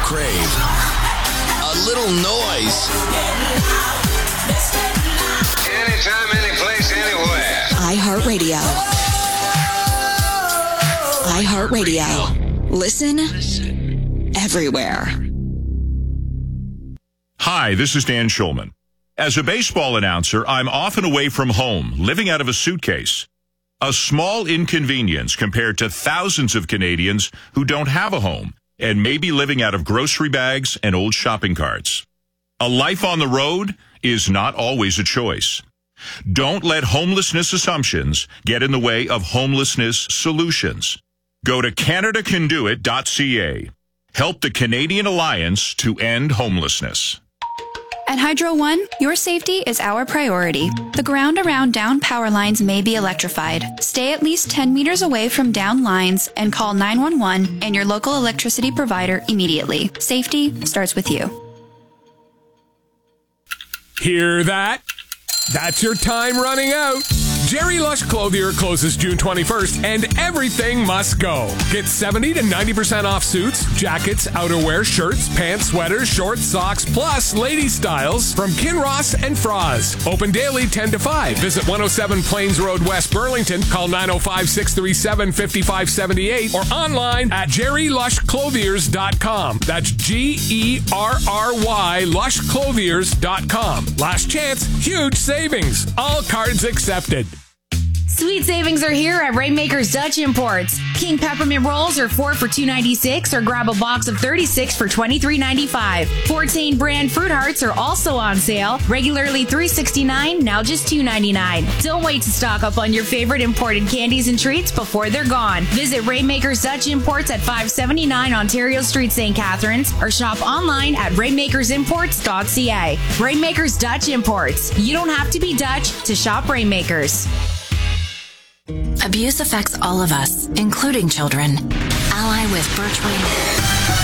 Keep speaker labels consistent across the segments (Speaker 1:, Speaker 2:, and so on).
Speaker 1: crave a little noise.
Speaker 2: Anytime, any place, anywhere.
Speaker 3: iHeartRadio. iHeartRadio. Listen everywhere.
Speaker 4: Hi, this is Dan Schulman. As a baseball announcer, I'm often away from home, living out of a suitcase. A small inconvenience compared to thousands of Canadians who don't have a home and may be living out of grocery bags and old shopping carts. A life on the road is not always a choice. Don't let homelessness assumptions get in the way of homelessness solutions. Go to CanadaCanDoIt.ca. Help the Canadian Alliance to end homelessness.
Speaker 5: At Hydro One, your safety is our priority. The ground around down power lines may be electrified. Stay at least 10 meters away from down lines and call 911 and your local electricity provider immediately. Safety starts with you.
Speaker 6: Hear that? That's your time running out. Jerry Lush Clothier closes June 21st, and everything must go. Get 70 to 90% off suits, jackets, outerwear, shirts, pants, sweaters, shorts, socks, plus lady styles from Kinross and Froz. Open daily 10 to 5. Visit 107 Plains Road, West Burlington. Call 905-637-5578 or online at jerrylushclothiers.com. That's Gerry lushclothiers.com. Last chance, huge savings. All cards accepted.
Speaker 7: Sweet savings are here at Rainmakers Dutch Imports. King peppermint rolls are 4 for $2.96 or grab a box of 36 for $23.95. Fortain brand fruit hearts are also on sale. Regularly $3.69, now just $2.99. Don't wait to stock up on your favorite imported candies and treats before they're gone. Visit Rainmakers Dutch Imports at 579 Ontario Street, St. Catharines, or shop online at rainmakersimports.ca. Rainmakers Dutch Imports. You don't have to be Dutch to shop Rainmakers.
Speaker 8: Abuse affects all of us, including children. Ally with Birchway.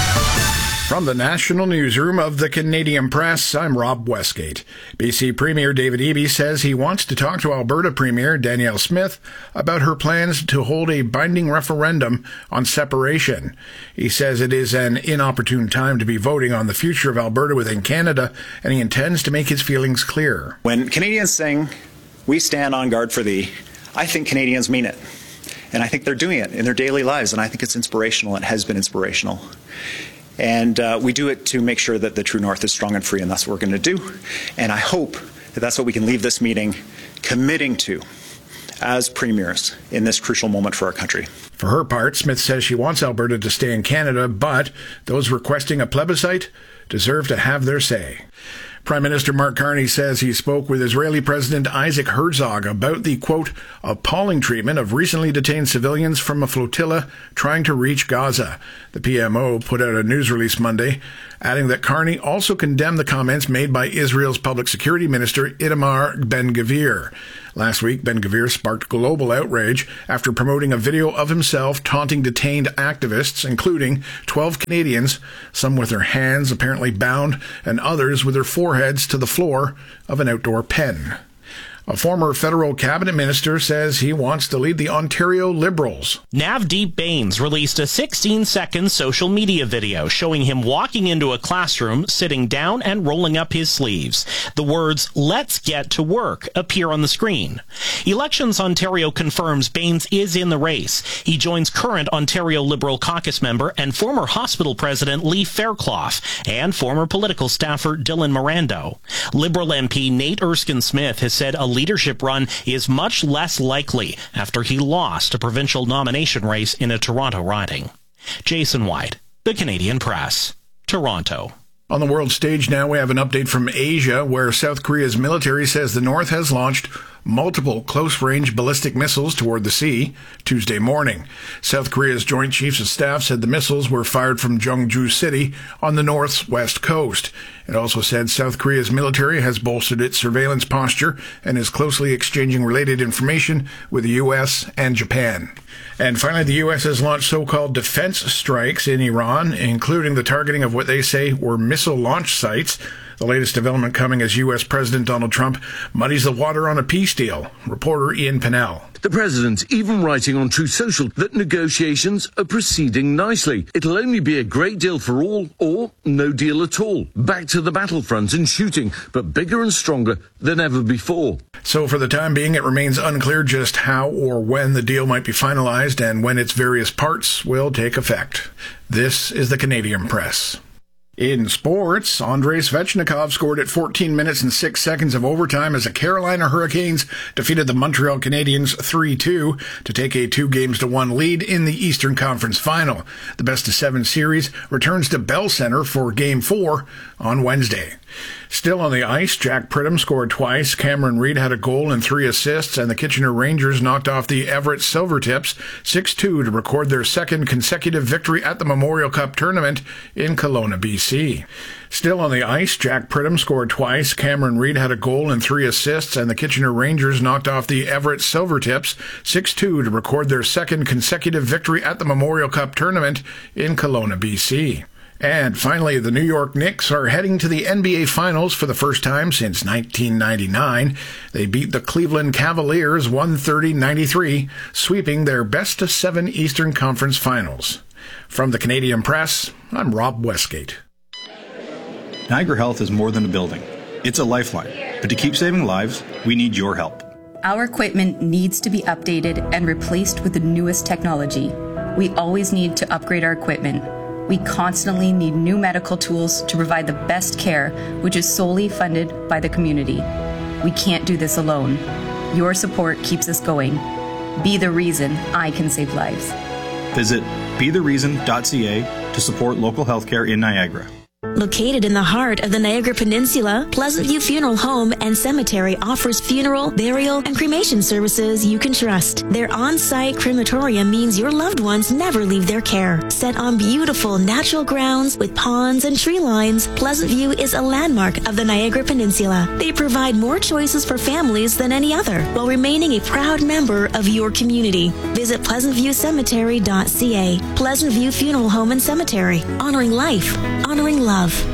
Speaker 9: From the National Newsroom of the Canadian Press, I'm Rob Westgate. BC Premier David Eby says he wants to talk to Alberta Premier Danielle Smith about her plans to hold a binding referendum on separation. He says it is an inopportune time to be voting on the future of Alberta within Canada, and he intends to make his feelings clear.
Speaker 10: When Canadians sing, "We stand on guard for thee," I think Canadians mean it. And I think they're doing it in their daily lives, and I think it's inspirational. It has been inspirational. And we do it to make sure that the true north is strong and free, and that's what we're going to do. And I hope that that's what we can leave this meeting committing to as premiers in this crucial moment for our country.
Speaker 9: For her part, Smith says she wants Alberta to stay in Canada, but those requesting a plebiscite deserve to have their say. Prime Minister Mark Carney says he spoke with Israeli President Isaac Herzog about the, quote, appalling treatment of recently detained civilians from a flotilla trying to reach Gaza. The PMO put out a news release Monday, adding that Carney also condemned the comments made by Israel's Public Security Minister Itamar Ben-Gvir. Last week, Ben-Gvir sparked global outrage after promoting a video of himself taunting detained activists, including 12 Canadians, some with their hands apparently bound and others with their foreheads to the floor of an outdoor pen. A former federal cabinet minister says he wants to lead the Ontario Liberals.
Speaker 11: Navdeep Bains released a 16-second social media video showing him walking into a classroom, sitting down and rolling up his sleeves. The words, "Let's get to work," appear on the screen. Elections Ontario confirms Bains is in the race. He joins current Ontario Liberal caucus member and former hospital president Lee Fairclough and former political staffer Dylan Morando. Liberal MP Nate Erskine-Smith has said a leadership run is much less likely after he lost a provincial nomination race in a Toronto riding. Jason White, The Canadian Press, Toronto.
Speaker 9: On the world stage now, we have an update from Asia, where South Korea's military says the North has launched multiple close-range ballistic missiles toward the sea Tuesday morning. South Korea's Joint Chiefs of Staff said the missiles were fired from Jeongju City on the North's west coast. It also said South Korea's military has bolstered its surveillance posture and is closely exchanging related information with the U.S. and Japan. And finally, the U.S. has launched so-called defense strikes in Iran, including the targeting of what they say were missile launch sites. The latest development coming as U.S. President Donald Trump muddies the water on a peace deal. Reporter Ian Pennell.
Speaker 12: The president even writing on Truth Social that negotiations are proceeding nicely. It'll only be a great deal for all or no deal at all. Back to the battlefront and shooting, but bigger and stronger than ever before.
Speaker 9: So for the time being, it remains unclear just how or when the deal might be finalized and when its various parts will take effect. This is the Canadian Press. In sports, Andrei Svechnikov scored at 14 minutes and 6 seconds of overtime as the Carolina Hurricanes defeated the Montreal Canadiens 3-2 to take a 2-1 lead in the Eastern Conference Final. The best-of-7 series returns to Bell Center for Game 4 on Wednesday. Still on the ice, Jack Pridham scored twice, Cameron Reid had a goal and 3 assists, and the Kitchener Rangers knocked off the Everett Silvertips 6-2 to record their second consecutive victory at the Memorial Cup tournament in Kelowna, BC. Still on the ice, Jack Pridham scored twice, Cameron Reid had a goal and 3 assists, and the Kitchener Rangers knocked off the Everett Silvertips 6-2 to record their second consecutive victory at the Memorial Cup tournament in Kelowna, BC. And finally, the New York Knicks are heading to the NBA Finals for the first time since 1999. They beat the Cleveland Cavaliers 130-93, sweeping their best-of-7 Eastern Conference Finals. From the Canadian Press, I'm Rob Westgate.
Speaker 13: Niagara Health is more than a building. It's a lifeline. But to keep saving lives, we need your help.
Speaker 14: Our equipment needs to be updated and replaced with the newest technology. We always need to upgrade our equipment. We constantly need new medical tools to provide the best care, which is solely funded by the community. We can't do this alone. Your support keeps us going. Be the reason I can save lives.
Speaker 13: Visit bethereason.ca to support local healthcare in Niagara.
Speaker 15: Located in the heart of the Niagara Peninsula, Pleasant View Funeral Home and Cemetery offers funeral, burial, and cremation services you can trust. Their on-site crematorium means your loved ones never leave their care. Set on beautiful natural grounds with ponds and tree lines, Pleasant View is a landmark of the Niagara Peninsula. They provide more choices for families than any other, while remaining a proud member of your community. Visit pleasantviewcemetery.ca. Pleasant View Funeral Home and Cemetery. Honoring life. Honoring love.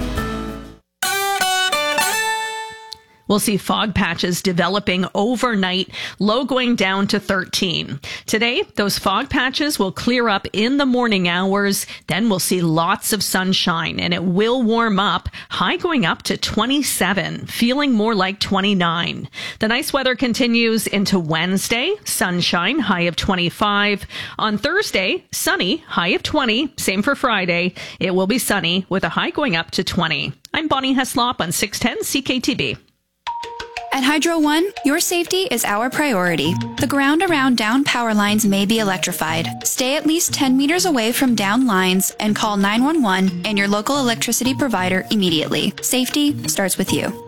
Speaker 16: We'll see fog patches developing overnight, low going down to 13. Today, those fog patches will clear up in the morning hours. Then we'll see lots of sunshine and it will warm up, high going up to 27, feeling more like 29. The nice weather continues into Wednesday, sunshine, high of 25. On Thursday, sunny, high of 20. Same for Friday. It will be sunny with a high going up to 20. I'm Bonnie Heslop on 610 CKTB.
Speaker 5: At Hydro One, your safety is our priority. The ground around down power lines may be electrified. Stay at least 10 meters away from down lines and call 911 and your local electricity provider immediately. Safety starts with you.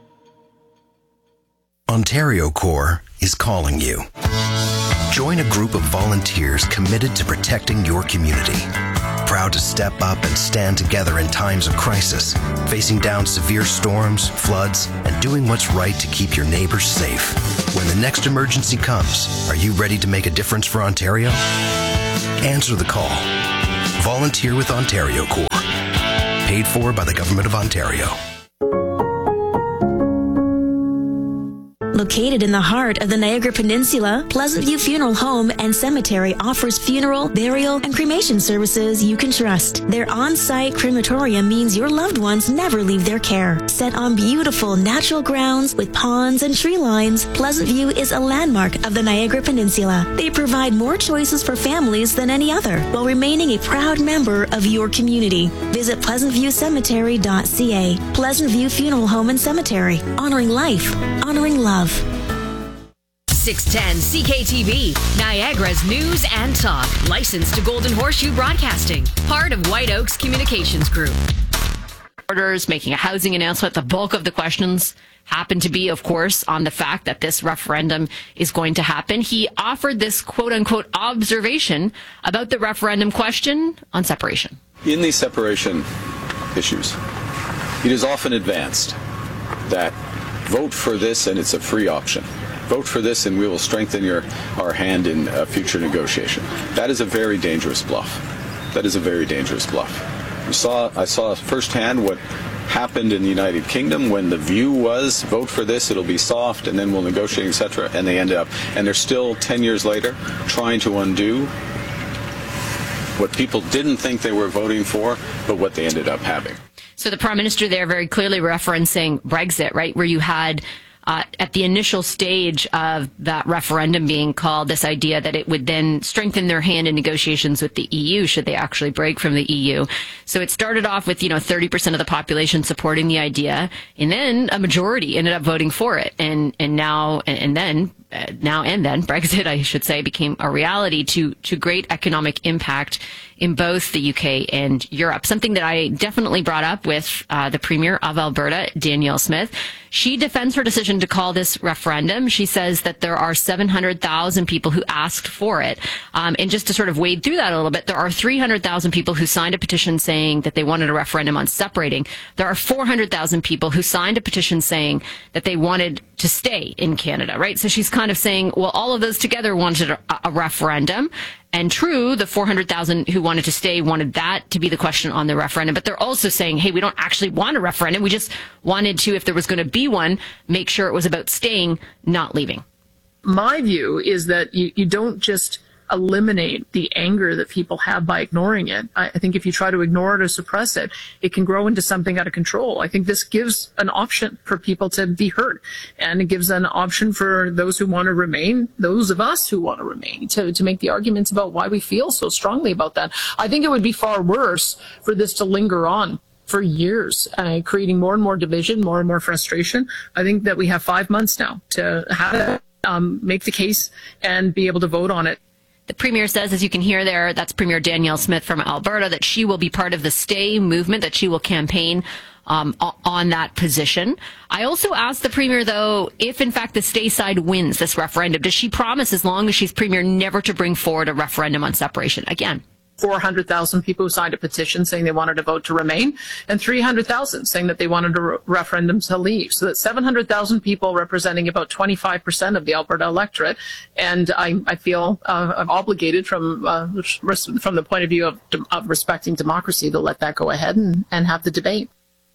Speaker 17: Ontario Corps is calling you. Join a group of volunteers committed to protecting your community. Proud to step up and stand together in times of crisis, facing down severe storms, floods, and doing what's right to keep your neighbors safe. When the next emergency comes, are you ready to make a difference for Ontario? Answer the call. Volunteer with Ontario Corps. Paid for by the Government of Ontario.
Speaker 15: Located in the heart of the Niagara Peninsula, Pleasant View Funeral Home and Cemetery offers funeral, burial, and cremation services you can trust. Their on-site crematorium means your loved ones never leave their care. Set on beautiful natural grounds with ponds and tree lines, Pleasant View is a landmark of the Niagara Peninsula. They provide more choices for families than any other, while remaining a proud member of your community. Visit pleasantviewcemetery.ca. Pleasant View Funeral Home and Cemetery. Honoring life. Honoring love.
Speaker 18: 610 CKTV, Niagara's news and talk. Licensed to Golden Horseshoe Broadcasting. Part of White Oaks Communications Group.
Speaker 19: Orders making a housing announcement. The bulk of the questions happen to be, of course, on the fact that this referendum is going to happen. He offered this quote-unquote observation about the referendum question on separation.
Speaker 20: In these separation issues, it is often advanced that vote for this and it's a free option. Vote for this and we will strengthen our hand in a future negotiation. That is a very dangerous bluff. That is a very dangerous bluff. I saw firsthand what happened in the United Kingdom when the view was vote for this, it'll be soft, and then we'll negotiate, etc. And they ended up, and they're still 10 years later trying to undo what people didn't think they were voting for, but what they ended up having.
Speaker 19: So the Prime Minister there very clearly referencing Brexit, right, where you had at the initial stage of that referendum being called, this idea that it would then strengthen their hand in negotiations with the EU should they actually break from the EU. So it started off with, 30% of the population supporting the idea, and then a majority ended up voting for it. And now then Brexit, I should say, became a reality to great economic impact in both the UK and Europe. Something that I definitely brought up with the Premier of Alberta, Danielle Smith. She defends her decision to call this referendum. She says that there are 700,000 people who asked for it. And just to sort of wade through that a little bit, there are 300,000 people who signed a petition saying that they wanted a referendum on separating. There are 400,000 people who signed a petition saying that they wanted to stay in Canada, right? So she's kind of saying, well, all of those together wanted a referendum. And true, the 400,000 who wanted to stay wanted that to be the question on the referendum. But they're also saying, hey, we don't actually want a referendum. We just wanted to, if there was going to be one, make sure it was about staying, not leaving.
Speaker 21: My view is that you don't just eliminate the anger that people have by ignoring it. I think if you try to ignore it or suppress it, it can grow into something out of control. I think this gives an option for people to be heard, and it gives an option for those who want to remain, those of us who want to remain, to make the arguments about why we feel so strongly about that. I think it would be far worse for this to linger on for years, creating more and more division, more and more frustration. I think that we have 5 months now to have it, make the case and be able to vote on it.
Speaker 19: The Premier says, as you can hear there, that's Premier Danielle Smith from Alberta, that she will be part of the Stay movement, that she will campaign on that position. I also asked the Premier, though, if in fact the Stay side wins this referendum, does she promise, as long as she's Premier, never to bring forward a referendum on separation again?
Speaker 21: 400,000 people who signed a petition saying they wanted to vote to remain, and 300,000 saying that they wanted a referendum to leave. So that's 700,000 people representing about 25% of the Alberta electorate. And I feel I'm obligated from the point of view of respecting democracy to let that go ahead and have the debate.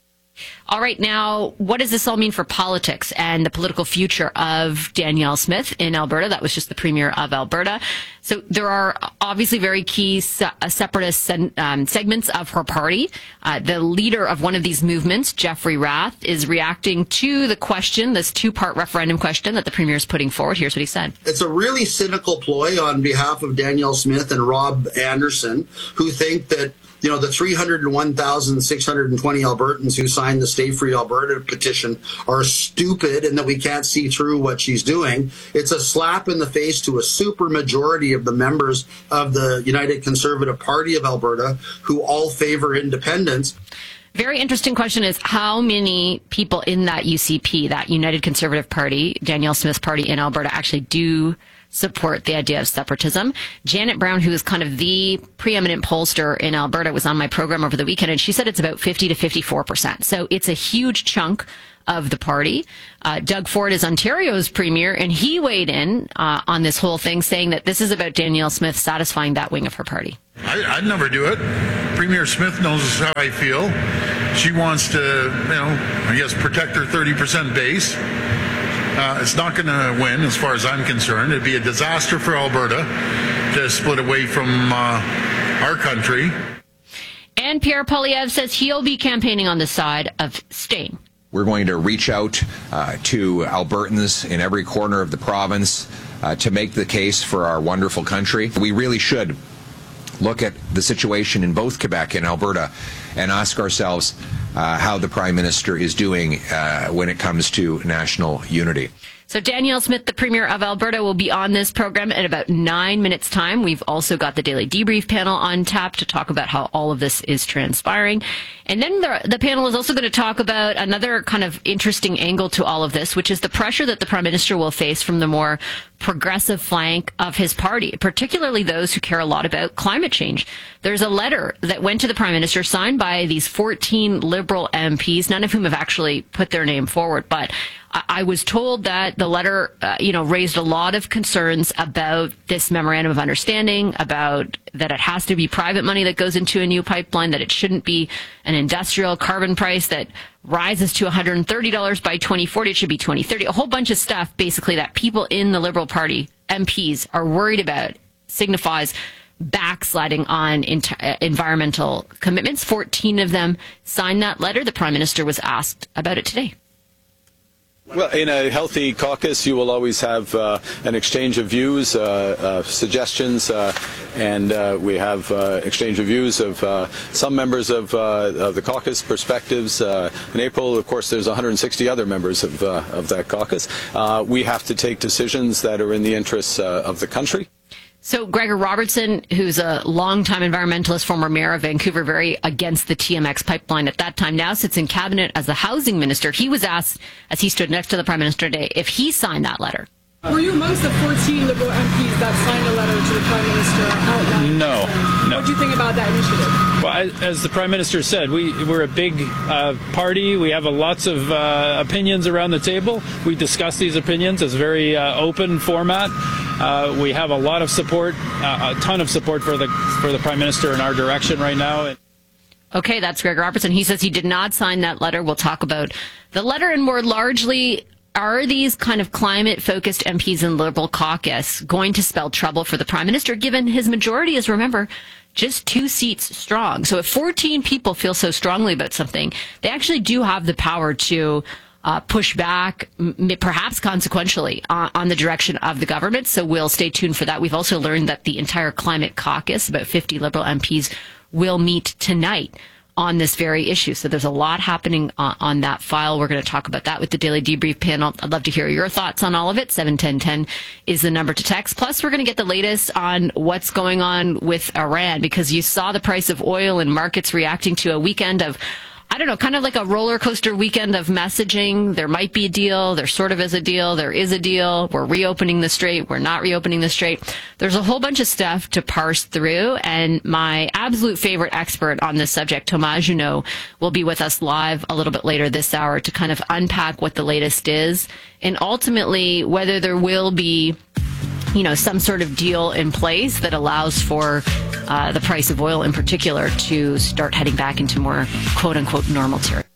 Speaker 19: All right, now, what does this all mean for politics and the political future of Danielle Smith in Alberta? That was just the Premier of Alberta. So there are obviously very key separatist segments of her party. The leader of one of these movements, Jeffrey Rath, is reacting to the question, this two-part referendum question that the Premier is putting forward. Here's what he said.
Speaker 22: It's a really cynical ploy on behalf of Danielle Smith and Rob Anderson, who think that the 301,620 Albertans who signed the Stay Free Alberta petition are stupid and that we can't see through what she's doing. It's a slap in the face to a super majority of the members of the United Conservative Party of Alberta who all favor independence.
Speaker 19: Very interesting question is how many people in that UCP, that United Conservative Party, Danielle Smith's party in Alberta, actually do support the idea of separatism. Janet Brown, who is kind of the preeminent pollster in Alberta, was on my program over the weekend, and she said it's about 50 to 54%. So it's a huge chunk of the party. Doug Ford is Ontario's premier, and he weighed in on this whole thing, saying that this is about Danielle Smith satisfying that wing of her party.
Speaker 23: I'd never do it. Premier Smith knows how I feel. She wants to, protect her 30% base. It's not going to win, as far as I'm concerned. It'd be a disaster for Alberta to split away from our country.
Speaker 19: And Pierre Poilievre says he'll be campaigning on the side of staying.
Speaker 24: We're going to reach out to Albertans in every corner of the province to make the case for our wonderful country. We really should look at the situation in both Quebec and Alberta and ask ourselves how the Prime Minister is doing when it comes to national unity.
Speaker 19: So Danielle Smith, the Premier of Alberta, will be on this program in about 9 minutes' time. We've also got the Daily Debrief panel on tap to talk about how all of this is transpiring. And then the panel is also going to talk about another kind of interesting angle to all of this, which is the pressure that the Prime Minister will face from the more progressive flank of his party, particularly those who care a lot about climate change. There's a letter that went to the Prime Minister signed by these 14 Liberal MPs, none of whom have actually put their name forward, but I was told that the letter, raised a lot of concerns about this memorandum of understanding, about that it has to be private money that goes into a new pipeline, that it shouldn't be an industrial carbon price that rises to $130 by 2040. It should be 2030. A whole bunch of stuff, basically, that people in the Liberal Party, MPs, are worried about, signifies backsliding on environmental commitments. 14 of them signed that letter. The Prime Minister was asked about it today.
Speaker 20: Well, in a healthy caucus, you will always have an exchange of views, suggestions, and we have exchange of views of some members of the caucus, perspectives. In April, of course, there's 160 other members of that caucus. We have to take decisions that are in the interests of the country.
Speaker 19: So Gregor Robertson, who's a longtime environmentalist, former mayor of Vancouver, very against the TMX pipeline at that time, now sits in cabinet as the housing minister. He was asked, as he stood next to the Prime Minister today, if he signed that letter.
Speaker 1: Were you amongst the 14 Liberal MPs that signed a letter to the Prime Minister outlining?
Speaker 2: No.
Speaker 1: What do you think about that initiative?
Speaker 2: Well, as the Prime Minister said, we're a big party. We have lots of opinions around the table. We discuss these opinions. It's a very open format. We have a lot of support, a ton of support for the Prime Minister in our direction right now.
Speaker 19: Okay, that's Gregor Robertson. He says he did not sign that letter. We'll talk about the letter and more largely, are these kind of climate-focused MPs in Liberal caucus going to spell trouble for the Prime Minister, given his majority is, remember, just 2 seats strong? So if 14 people feel so strongly about something, they actually do have the power to push back, perhaps consequentially, on the direction of the government. So we'll stay tuned for that. We've also learned that the entire climate caucus, about 50 Liberal MPs, will meet tonight on this very issue. So there's a lot happening on that file. We're going to talk about that with the Daily Debrief panel. I'd love to hear your thoughts on all of it. 71010 is the number to text. Plus, we're going to get the latest on what's going on with Iran, because you saw the price of oil and markets reacting to a weekend of, I don't know, kind of like a roller coaster weekend of messaging. There might be a deal. There sort of is a deal. There is a deal. We're reopening the strait. We're not reopening the strait. There's a whole bunch of stuff to parse through. And my absolute favorite expert on this subject, Thomas Junot, will be with us live a little bit later this hour to kind of unpack what the latest is and ultimately whether there will be, you know, some sort of deal in place that allows for the price of oil in particular to start heading back into more quote unquote normal territory.